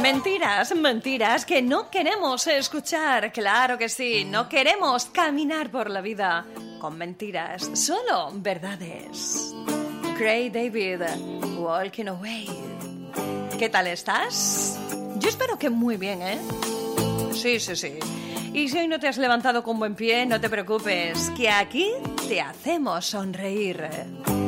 Mentiras, mentiras que no queremos escuchar. Claro que sí, no queremos caminar por la vida con mentiras, solo verdades. Craig David, Walking Away. ¿Qué tal estás? Yo espero que muy bien, ¿eh? Sí. Y si hoy no te has levantado con buen pie, no te preocupes, que aquí te hacemos sonreír.